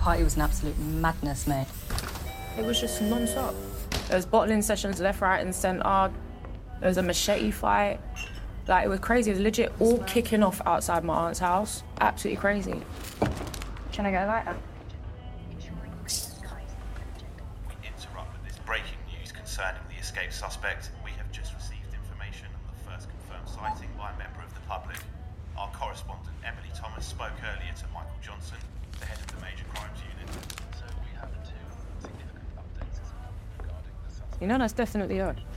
party was an absolute madness, mate. It was just non-stop. There was bottling sessions left, right and centre. There was a machete fight. Like, it was crazy. It was legit all kicking off outside my aunt's house. Absolutely crazy. Can I go lighter? We interrupt with this breaking news concerning the escaped suspect. We have just received information on the first confirmed sighting by a member of the public. Our correspondent, Emily Thomas, spoke earlier to Michael Johnson, the head of the Major Crimes Unit. So we have two significant updates as well regarding the suspect. You know, that's definitely odd.